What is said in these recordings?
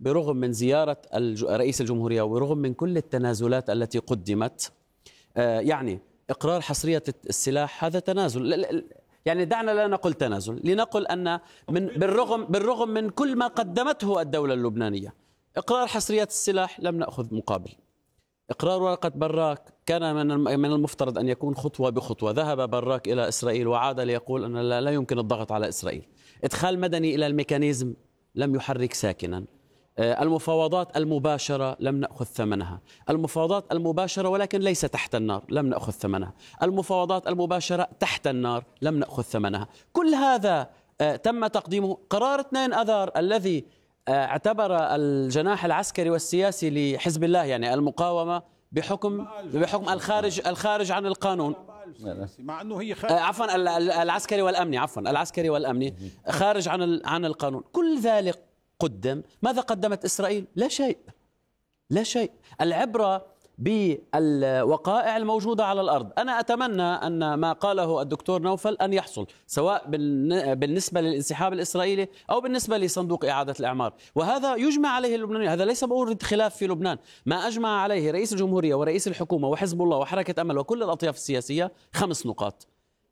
برغم من زيارة رئيس الجمهورية ورغم من كل التنازلات التي قدمت، يعني إقرار حصرية السلاح هذا تنازل. يعني دعنا لا نقول تنازل، لنقل أن بالرغم من كل ما قدمته الدولة اللبنانية، إقرار حصرية السلاح لم نأخذ مقابل. إقرار ورقة براك كان من المفترض أن يكون خطوة بخطوة. ذهب براك إلى إسرائيل وعاد ليقول أن لا يمكن الضغط على إسرائيل. إدخال مدني إلى الميكانيزم لم يحرك ساكنا. المفاوضات المباشرة لم نأخذ ثمنها. المفاوضات المباشرة ولكن ليس تحت النار لم نأخذ ثمنها. المفاوضات المباشرة تحت النار لم نأخذ ثمنها. كل هذا تم تقديمه. قرار 2 أذار الذي اعتبر الجناح العسكري والسياسي لحزب الله يعني المقاومة بحكم الخارج عن القانون، مع انه هي عفوا العسكري والامني خارج عن القانون. كل ذلك قدم. ماذا قدمت إسرائيل؟ لا شيء. العبرة بالوقائع الموجودة على الأرض. أنا أتمنى أن ما قاله الدكتور نوفل أن يحصل، سواء بالنسبة للانسحاب الإسرائيلي أو بالنسبة لصندوق إعادة الإعمار، وهذا يجمع عليه اللبنانيين. هذا ليس مورد خلاف في لبنان. ما أجمع عليه رئيس الجمهورية ورئيس الحكومة وحزب الله وحركة أمل وكل الأطياف السياسية 5 نقاط: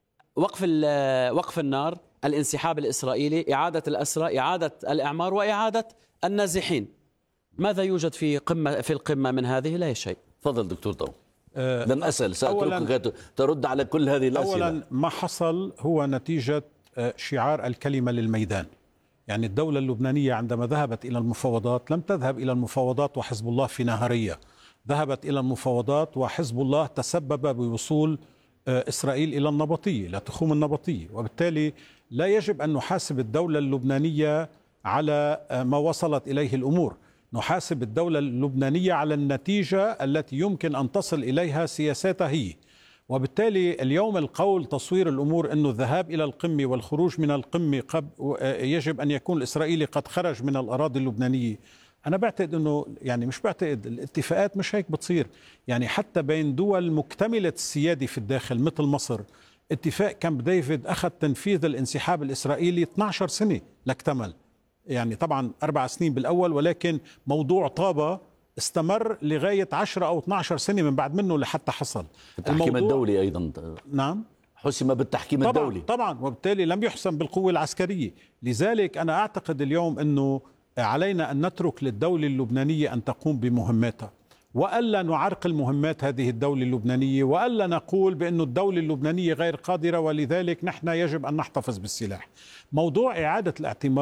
وقف النار، الانسحاب الإسرائيلي، إعادة الأسرى، إعادة الإعمار، وإعادة النازحين. ماذا يوجد في القمة من هذه؟ لا شيء. تفضل دكتور ضو. لن أسأل، سأتركك ترد على كل هذه الأسئلة. أولا ما حصل هو نتيجة شعار الكلمة للميدان. يعني الدولة اللبنانية عندما ذهبت إلى المفاوضات لم تذهب إلى المفاوضات وحزب الله في نهارية. ذهبت إلى المفاوضات وحزب الله تسبب بوصول إسرائيل إلى النبطية، لا تخوم النبطية، وبالتالي لا يجب أن نحاسب الدولة اللبنانية على ما وصلت إليه الأمور. نحاسب الدولة اللبنانية على النتيجة التي يمكن أن تصل إليها سياساتها هي. وبالتالي اليوم القول تصوير الأمور أنه الذهاب إلى القمة والخروج من القمة يجب أن يكون الإسرائيلي قد خرج من الأراضي اللبنانية. أنا بعتقد أنه يعني مش بعتقد، الاتفاقات مش هيك بتصير. يعني حتى بين دول مكتملة السيادة في الداخل مثل مصر، اتفاق كامب ديفيد أخذ تنفيذ الانسحاب الإسرائيلي 12 سنة لاكتمل. يعني طبعا 4 سنين بالأول، ولكن موضوع طابة استمر لغاية 10 أو 12 سنة من بعد منه لحتى حصل التحكيم الدولي أيضا. نعم، حسم بالتحكيم الدولي طبعا، وبالتالي لم يحسم بالقوة العسكرية. لذلك أنا أعتقد اليوم أنه علينا أن نترك للدولة اللبنانية أن تقوم بمهماتها، وألا نعرقل مهمات هذه الدولة اللبنانية، وألا نقول بأن الدولة اللبنانية غير قادرة ولذلك نحن يجب أن نحتفظ بالسلاح. موضوع إعادة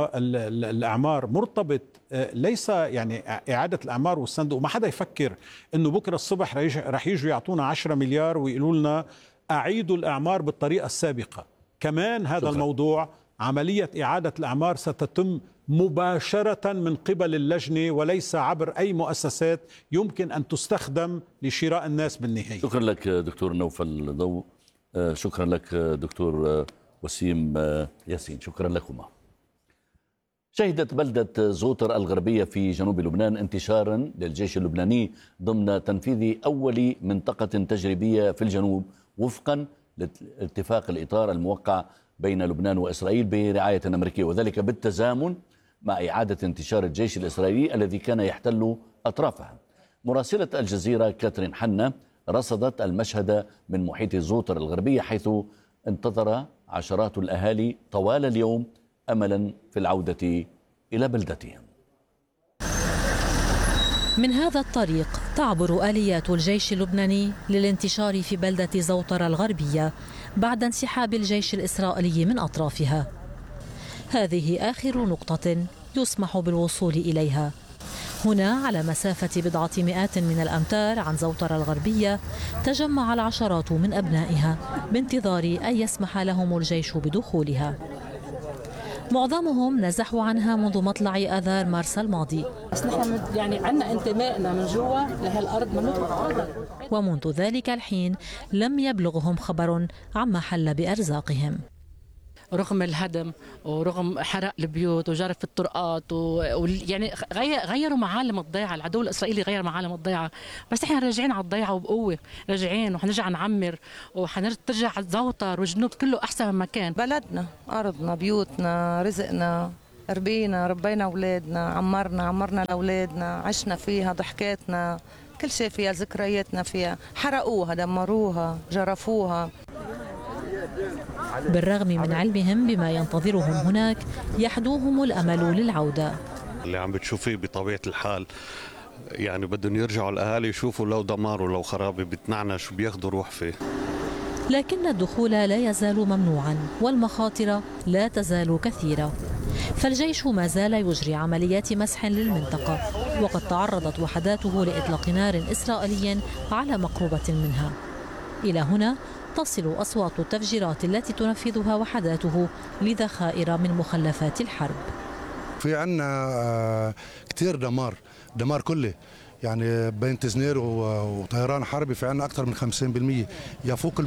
الأعمار مرتبط، ليس يعني إعادة الأعمار والصندوق. ما حدا يفكر أنه بكرة الصبح رح يجوا يعطونا 10 مليار ويقولوا لنا أعيدوا الأعمار بالطريقة السابقة. كمان هذا شكرا. الموضوع عملية إعادة الأعمار ستتم مباشرة من قبل اللجنة وليس عبر أي مؤسسات يمكن أن تستخدم لشراء الناس بالنهاية. شكرا لك دكتور نوفل ضو. شكرا لك دكتور وسيم ياسين. شكرا لكما. شهدت بلدة زوطر الغربية في جنوب لبنان انتشارا للجيش اللبناني ضمن تنفيذ أول منطقة تجريبية في الجنوب وفقا لاتفاق الإطار الموقع بين لبنان وإسرائيل برعاية أمريكية، وذلك بالتزامن مع إعادة انتشار الجيش الإسرائيلي الذي كان يحتل أطرافها. مراسلة الجزيرة كاترين حنا رصدت المشهد من محيط زوطر الغربية، حيث انتظر عشرات الأهالي طوال اليوم أملا في العودة إلى بلدتهم. من هذا الطريق تعبر آليات الجيش اللبناني للانتشار في بلدة زوطر الغربية بعد انسحاب الجيش الإسرائيلي من أطرافها. هذه آخر نقطة يسمح بالوصول إليها. هنا على مسافة بضعة مئات من الأمتار عن زوطر الغربية تجمع العشرات من أبنائها بانتظار أن يسمح لهم الجيش بدخولها. معظمهم نزحوا عنها منذ مطلع آذار مارس الماضي. بس نحن يعني عندنا انتمائنا من جوا لهالأرض من ومنذ ذلك الحين لم يبلغهم خبر عما حل بأرزاقهم. رغم الهدم ورغم حرق البيوت وجرف الطرقات يعني غيروا معالم الضيعة. العدو الإسرائيلي غير معالم الضيعة، بس احنا راجعين على الضيعة وبقوة، راجعين وحنرجع نعمر وحنرجع زوطر والجنوب كله أحسن من مكان. بلدنا، أرضنا، بيوتنا، رزقنا، ربينا أولادنا، عمرنا لأولادنا، عشنا فيها، ضحكاتنا، كل شيء فيها، ذكرياتنا فيها، حرقوها، دمروها، جرفوها. بالرغم من علمهم بما ينتظرهم هناك يحدوهم الأمل للعودة. اللي عم بتشوفيه بطبيعة الحال يعني بدهم يرجعوا الأهالي يشوفوا لو دمار ولو خرابة بتنعنش وبياخدوا روح فيه. لكن الدخول لا يزال ممنوعا والمخاطر لا تزال كثيرة، فالجيش ما زال يجري عمليات مسح للمنطقة، وقد تعرضت وحداته لإطلاق نار إسرائيلي على مقربة منها. إلى هنا تصل أصوات التفجيرات التي تنفذها وحداته لذخائر من مخلفات الحرب. في عنا كتير دمار كله، يعني بين تزنير وطيران حربي في عنا أكثر من 50%، يفوق ال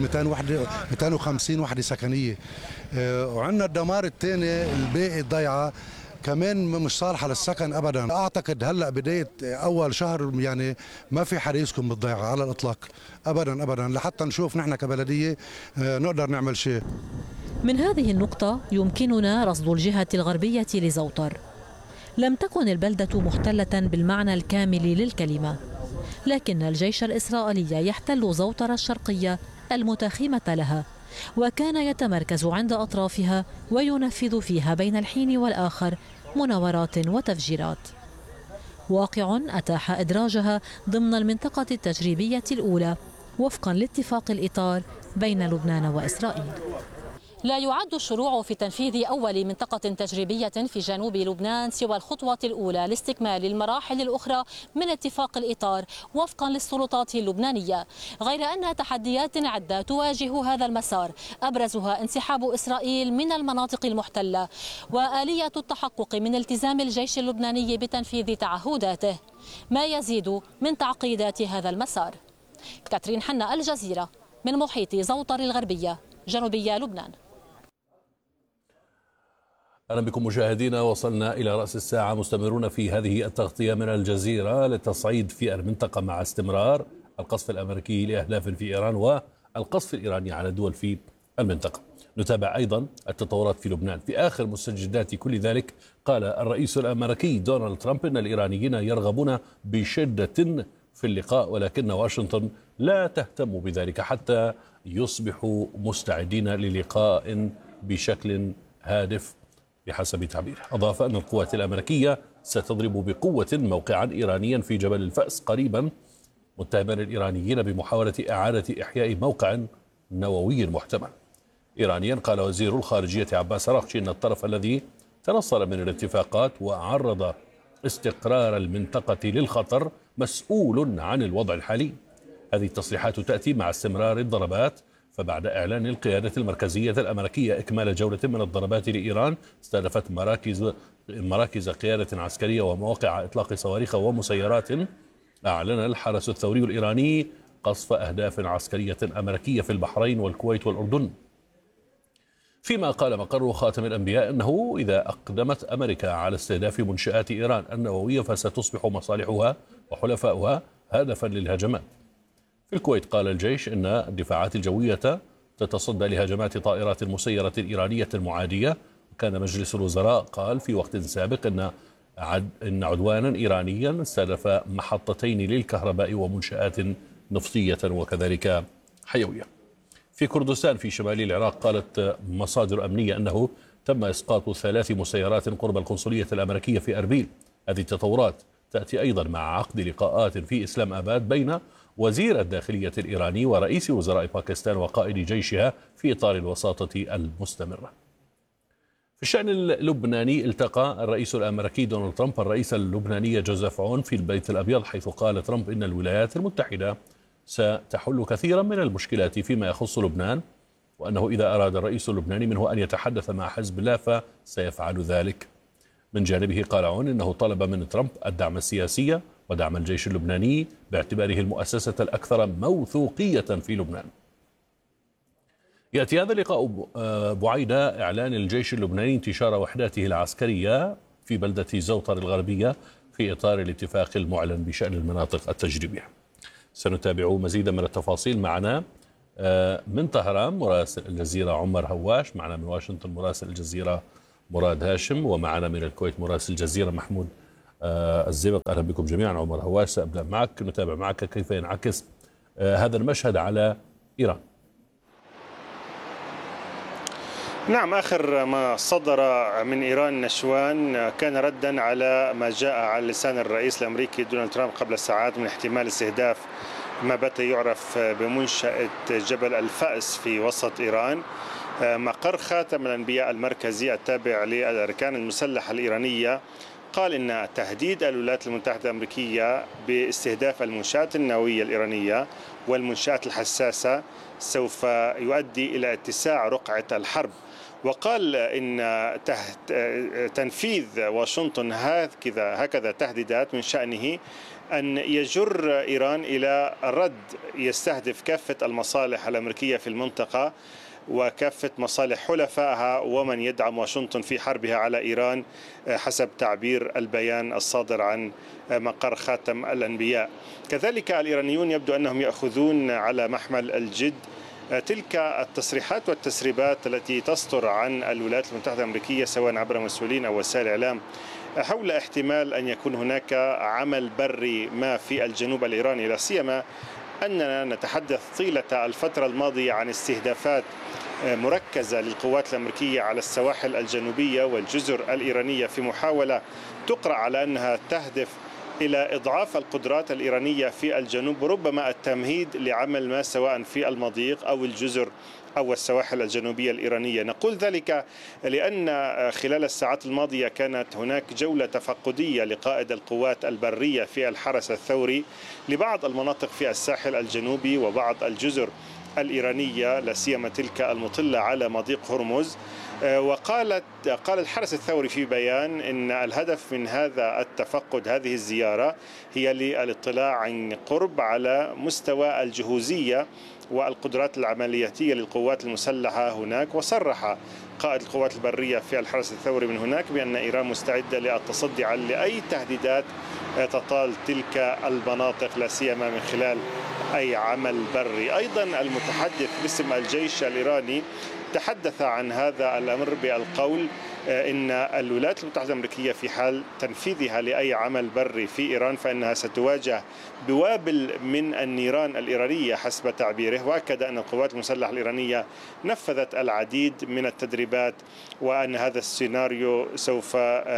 250 وحدة سكنية. وعنا الدمار الثاني الباقي ضيعة كمان مش صالحة للسكن أبدا. أعتقد هلأ بداية أول شهر يعني ما في حدا يسكن بالضيعة على الإطلاق أبدا لحتى نشوف نحن كبلدية نقدر نعمل شيء. من هذه النقطة يمكننا رصد الجهة الغربية لزوطر. لم تكن البلدة محتلة بالمعنى الكامل للكلمة، لكن الجيش الإسرائيلي يحتل زوطر الشرقية المتخيمة لها، وكان يتمركز عند أطرافها وينفذ فيها بين الحين والآخر مناورات وتفجيرات. واقع أتاح إدراجها ضمن المنطقة التجريبية الأولى وفقا لاتفاق الإطار بين لبنان وإسرائيل. لا يعد الشروع في تنفيذ أول منطقة تجريبية في جنوب لبنان سوى الخطوة الأولى لاستكمال المراحل الأخرى من اتفاق الإطار وفقا للسلطات اللبنانية، غير أن تحديات عدة تواجه هذا المسار، أبرزها انسحاب إسرائيل من المناطق المحتلة وآلية التحقق من التزام الجيش اللبناني بتنفيذ تعهداته، ما يزيد من تعقيدات هذا المسار. كاترين حنا، الجزيرة، من محيط زوطر الغربية جنوبية لبنان. أهلا بكم مشاهدينا، وصلنا إلى رأس الساعة، مستمرون في هذه التغطية من الجزيرة للتصعيد في المنطقة مع استمرار القصف الأمريكي لأهداف في إيران والقصف الإيراني على دول في المنطقة. نتابع أيضا التطورات في لبنان. في آخر مستجدات كل ذلك قال الرئيس الأمريكي دونالد ترامب إن الإيرانيين يرغبون بشدة في اللقاء، ولكن واشنطن لا تهتم بذلك حتى يصبحوا مستعدين للقاء بشكل هادف بحسب تعبيره. أضاف أن القوات الأمريكية ستضرب بقوة موقعا إيرانيا في جبل الفأس قريبا، متهما الإيرانيين بمحاولة إعادة إحياء موقع نووي محتمل. إيرانيا قال وزير الخارجية عباس أراغشي أن الطرف الذي تنصل من الاتفاقات وعرض استقرار المنطقة للخطر مسؤول عن الوضع الحالي. هذه التصريحات تأتي مع استمرار الضربات، فبعد إعلان القيادة المركزية الأمريكية إكمال جولة من الضربات لإيران استهدفت مراكز قيادة عسكرية ومواقع إطلاق صواريخ ومسيرات، أعلن الحرس الثوري الإيراني قصف أهداف عسكرية أمريكية في البحرين والكويت والأردن. فيما قال مقر خاتم الأنبياء أنه إذا أقدمت أمريكا على استهداف منشآت إيران النووية فستصبح مصالحها وحلفاؤها هدفا للهجمات. في الكويت قال الجيش إن الدفاعات الجوية تتصدى لهجمات طائرات مسيرة إيرانية معادية. وكان مجلس الوزراء قال في وقت سابق إن عدوانا إيرانيا استهدف محطتين للكهرباء ومنشآت نفطية وكذلك حيوية. في كردستان في شمال العراق قالت مصادر أمنية أنه تم إسقاط 3 مسيرات قرب القنصلية الأمريكية في أربيل. هذه التطورات تأتي أيضا مع عقد لقاءات في إسلام آباد بين وزير الداخلية الإيراني ورئيس وزراء باكستان وقائد جيشها في إطار الوساطة المستمرة. في الشأن اللبناني التقى الرئيس الأمريكي دونالد ترامب الرئيس اللبناني جوزيف عون في البيت الأبيض، حيث قال ترامب إن الولايات المتحدة ستحل كثيرا من المشكلات فيما يخص لبنان، وأنه إذا أراد الرئيس اللبناني منه أن يتحدث مع حزب الله فسيفعل ذلك. من جانبه قال عون إنه طلب من ترامب الدعم السياسي ودعم الجيش اللبناني باعتباره المؤسسة الأكثر موثوقية في لبنان. يأتي هذا اللقاء بعيد إعلان الجيش اللبناني انتشار وحداته العسكرية في بلدة زوطر الغربية في إطار الاتفاق المعلن بشأن المناطق التجريبية. سنتابع مزيدا من التفاصيل. معنا من طهران مراسل الجزيرة عمر هواش، معنا من واشنطن مراسل الجزيرة مراد هاشم، ومعنا من الكويت مراسل الجزيرة محمود الزبق. أهلا بكم جميعا. عمر هواس، أبدأ معك، نتابع معك كيف ينعكس هذا المشهد على إيران. نعم، آخر ما صدر من إيران نشوان كان ردا على ما جاء على لسان الرئيس الأمريكي دونالد ترامب قبل ساعات من احتمال استهداف ما بات يعرف بمنشأة جبل الفأس في وسط إيران، مقر خاتم الأنبياء المركزي التابع للأركان المسلحة الإيرانية. قال إن تهديد الولايات المتحدة الأمريكية باستهداف المنشآت النووية الإيرانية والمنشآت الحساسة سوف يؤدي إلى اتساع رقعة الحرب. وقال إن تنفيذ واشنطن هكذا تهديدات من شأنه أن يجر إيران إلى رد يستهدف كافة المصالح الأمريكية في المنطقة وكافة مصالح حلفائها ومن يدعم واشنطن في حربها على إيران حسب تعبير البيان الصادر عن مقر خاتم الأنبياء. كذلك الإيرانيون يبدو أنهم يأخذون على محمل الجد تلك التصريحات والتسريبات التي تصدر عن الولايات المتحدة الأمريكية سواء عبر مسؤولين أو وسائل إعلام حول احتمال أن يكون هناك عمل بري ما في الجنوب الإيراني، لا سيما أننا نتحدث طيلة الفترة الماضية عن استهدافات مركزة للقوات الأمريكية على السواحل الجنوبية والجزر الإيرانية في محاولة تقرأ على أنها تهدف إلى إضعاف القدرات الإيرانية في الجنوب، وربما التمهيد لعمل ما سواء في المضيق أو الجزر أو السواحل الجنوبية الإيرانية. نقول ذلك لأن خلال الساعات الماضية كانت هناك جولة تفقدية لقائد القوات البرية في الحرس الثوري لبعض المناطق في الساحل الجنوبي وبعض الجزر الإيرانية، لا سيما تلك المطلة على مضيق هرمز. قال الحرس الثوري في بيان إن الهدف من هذا التفقد، هذه الزيارة، هي للاطلاع عن قرب على مستوى الجهوزية والقدرات العملياتية للقوات المسلحة هناك. وصرح قائد القوات البرية في الحرس الثوري من هناك بأن إيران مستعدة للتصدي لأي تهديدات تطال تلك المناطق، لا سيما من خلال أي عمل بري. أيضا المتحدث باسم الجيش الإيراني تحدث عن هذا الأمر بالقول إن الولايات المتحدة الأمريكية في حال تنفيذها لأي عمل بري في إيران فإنها ستواجه بوابل من النيران الإيرانية حسب تعبيره. وأكد أن القوات المسلحة الإيرانية نفذت العديد من التدريبات وأن هذا السيناريو سوف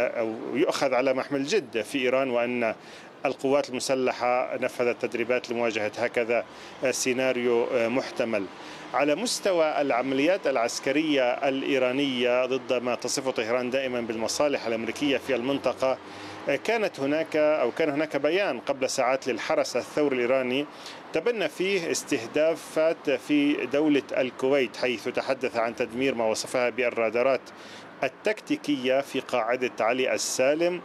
يؤخذ على محمل الجد في إيران، وأن القوات المسلحة نفذت تدريبات لمواجهة هكذا سيناريو محتمل. على مستوى العمليات العسكرية الإيرانية ضد ما تصفه طهران دائما بالمصالح الأمريكية في المنطقة، كان هناك بيان قبل ساعات للحرس الثوري الإيراني تبنى فيه استهدافات في دولة الكويت، حيث تحدث عن تدمير ما وصفها بالرادارات التكتيكية في قاعدة علي السالم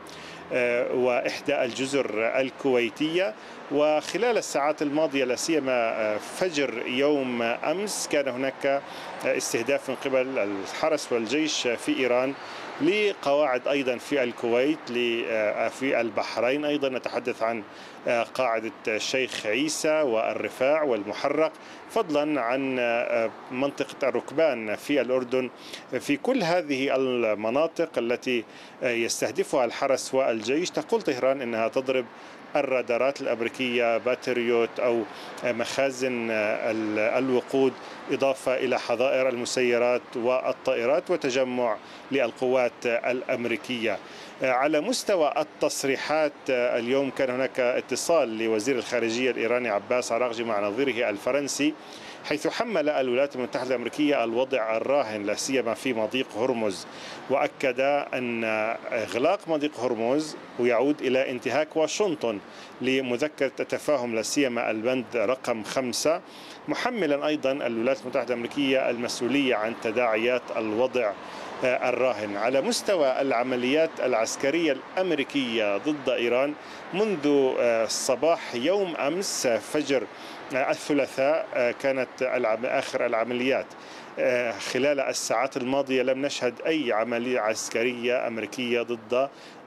وإحدى الجزر الكويتية. وخلال الساعات الماضية لا سيما فجر يوم أمس كان هناك استهداف من قبل الحرس والجيش في إيران لقواعد أيضا في الكويت، في البحرين أيضا نتحدث عن قاعدة الشيخ عيسى والرفاع والمحرق، فضلا عن منطقة الركبان في الأردن. في كل هذه المناطق التي يستهدفها الحرس والجيش تقول طهران أنها تضرب الرادارات الأمريكية باتريوت أو مخازن الوقود، إضافة إلى حظائر المسيرات والطائرات وتجمع للقوات الأمريكية. على مستوى التصريحات اليوم كان هناك اتصال لوزير الخارجية الإيراني عباس عراقجي مع نظيره الفرنسي، حيث حمل الولايات المتحدة الأمريكية الوضع الراهن لا سيما في مضيق هرمز، وأكد أن إغلاق مضيق هرمز يعود إلى انتهاك واشنطن لمذكرة التفاهم لا سيما البند رقم 5، محملا أيضا الولايات المتحدة الأمريكية المسؤولية عن تداعيات الوضع الراهن. على مستوى العمليات العسكرية الأمريكية ضد إيران منذ صباح يوم أمس فجر الثلاثاء كانت آخر العمليات. خلال الساعات الماضية لم نشهد أي عملية عسكرية أمريكية ضد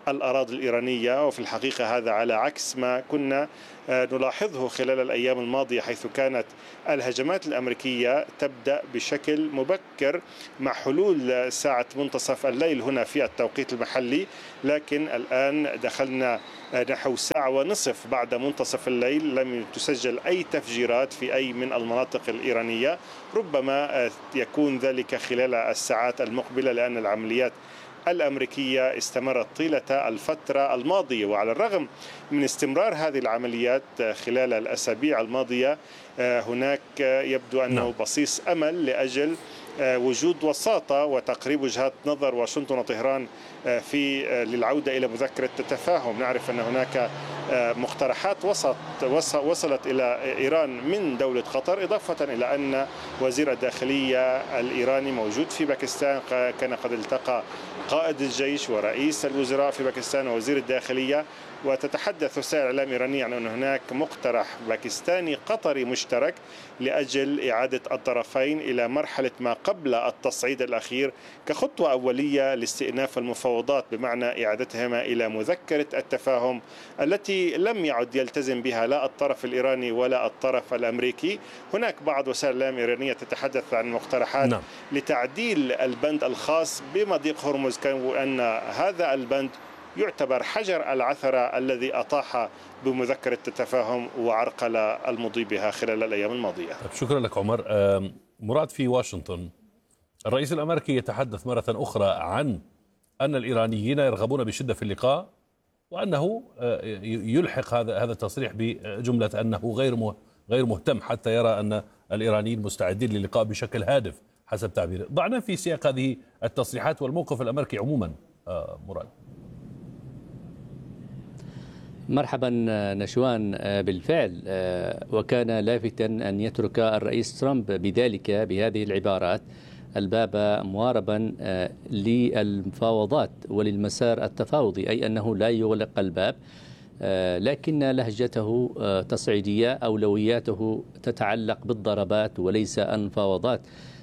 الأراضي الإيرانية. وفي الحقيقة هذا على عكس ما كنا نلاحظه خلال الأيام الماضية، حيث كانت الهجمات الأمريكية تبدأ بشكل مبكر مع حلول ساعة منتصف الليل هنا في التوقيت المحلي، لكن الآن دخلنا نحو ساعة ونصف بعد منتصف الليل لم تسجل أي تفجيرات في أي من المناطق الإيرانية. ربما يكون ذلك خلال الساعات المقبلة، لأن العمليات الأمريكية استمرت طيلة الفترة الماضية. وعلى الرغم من استمرار هذه العمليات خلال الأسابيع الماضية، هناك يبدو أنه بصيص أمل لأجل وجود وساطة وتقريب وجهات نظر واشنطن وطهران للعودة إلى مذكرة التفاهم. نعرف أن هناك مقترحات وصلت إلى إيران من دولة قطر، إضافة إلى أن وزير الداخلية الإيراني موجود في باكستان، كان قد التقى قائد الجيش ورئيس الوزراء في باكستان ووزير الداخلية. وتتحدث وسائل الإعلام الإيرانية عن أن هناك مقترح باكستاني قطري مشترك لأجل إعادة الطرفين إلى مرحلة ما قبل التصعيد الأخير كخطوة أولية لاستئناف المفاوضات، بمعنى إعادتهما إلى مذكرة التفاهم التي لم يعد يلتزم بها لا الطرف الإيراني ولا الطرف الأمريكي. هناك بعض وسائل الإعلام الإيرانية تتحدث عن مقترحات لتعديل البند الخاص بمضيق هرمز، وأن هذا البند يعتبر حجر العثرة الذي أطاح بمذكرة التفاهم وعرقل المضي بها خلال الأيام الماضية. شكرا لك عمر. مراد، في واشنطن الرئيس الأمريكي يتحدث مرة أخرى عن أن الإيرانيين يرغبون بشدة في اللقاء، وأنه يلحق هذا التصريح بجملة أنه غير مهتم حتى يرى أن الإيرانيين مستعدين للقاء بشكل هادف حسب تعبيره. ضعنا في سياق هذه التصريحات والموقف الأمريكي عموما مراد. مرحبا نشوان. بالفعل وكان لافتا أن يترك الرئيس ترامب بهذه العبارات الباب مواربا للمفاوضات وللمسار التفاوضي، أي أنه لا يغلق الباب، لكن لهجته تصعيدية، أولوياته تتعلق بالضربات وليس المفاوضات.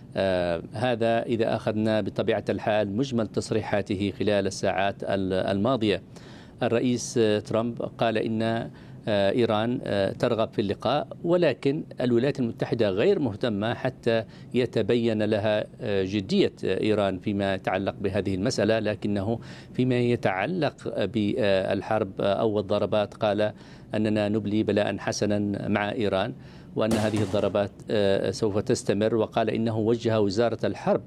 هذا إذا أخذنا بطبيعة الحال مجمل تصريحاته خلال الساعات الماضية. الرئيس ترامب قال إن إيران ترغب في اللقاء، ولكن الولايات المتحدة غير مهتمة حتى يتبين لها جدية إيران فيما يتعلق بهذه المسألة. لكنه فيما يتعلق بالحرب أو الضربات قال أننا نبلي بلاء حسنا مع إيران، وأن هذه الضربات سوف تستمر، وقال إنه وجه وزارة الحرب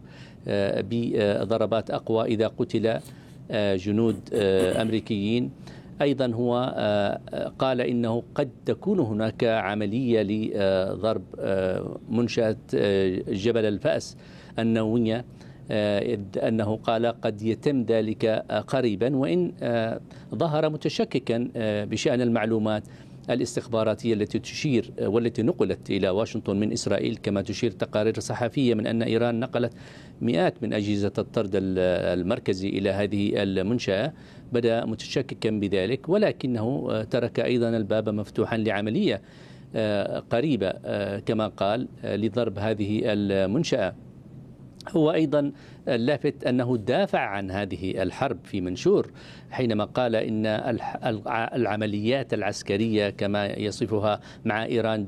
بضربات أقوى إذا قتل جنود أمريكيين. أيضا هو قال إنه قد تكون هناك عملية لضرب منشأة جبل الفأس النووية، أنه قال قد يتم ذلك قريبا، وإن ظهر متشككا بشأن المعلومات الاستخباراتية التي تشير والتي نقلت إلى واشنطن من إسرائيل، كما تشير تقارير صحفية من أن إيران نقلت مئات من أجهزة الطرد المركزي إلى هذه المنشأة. بدأ متشككا بذلك، ولكنه ترك أيضا الباب مفتوحا لعملية قريبة كما قال لضرب هذه المنشأة. هو أيضا لافت أنه دافع عن هذه الحرب في منشور حينما قال إن العمليات العسكرية كما يصفها مع إيران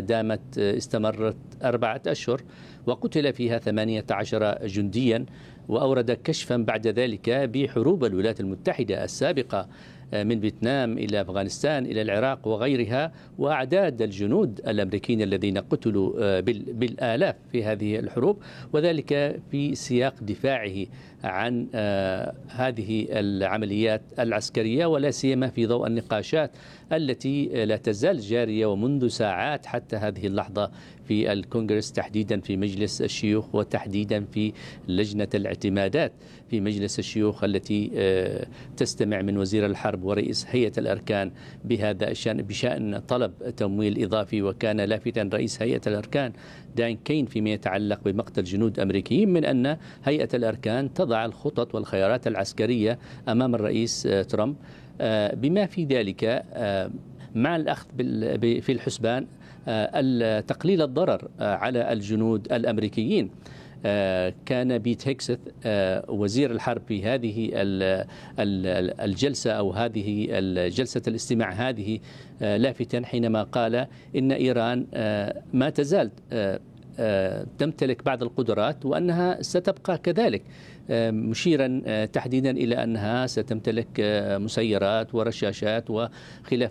استمرت 4 أشهر وقتل فيها 18 جنديا، وأورد كشفا بعد ذلك بحروب الولايات المتحدة السابقة من فيتنام إلى أفغانستان إلى العراق وغيرها، وأعداد الجنود الأمريكيين الذين قتلوا بالآلاف في هذه الحروب، وذلك في سياق دفاعه عن هذه العمليات العسكرية، ولا سيما في ضوء النقاشات التي لا تزال جارية ومنذ ساعات حتى هذه اللحظة في الكونغرس، تحديدا في مجلس الشيوخ وتحديدا في لجنة الاعتمادات في مجلس الشيوخ التي تستمع من وزير الحرب ورئيس هيئة الأركان بهذا الشأن بشأن طلب تمويل إضافي. وكان لافتا رئيس هيئة الأركان دان كين فيما يتعلق بمقتل جنود أمريكيين من أن هيئة الأركان تضع الخطط والخيارات العسكرية أمام الرئيس ترامب، بما في ذلك مع الأخذ في الحسبان تقليل الضرر على الجنود الأمريكيين. كان بيت هيكسث وزير الحرب في هذه الجلسة أو هذه جلسة الاستماع هذه لافتا حينما قال إن إيران ما تزال تمتلك بعض القدرات وأنها ستبقى كذلك، مشيرا تحديدا إلى أنها ستمتلك مسيرات ورشاشات وخلاف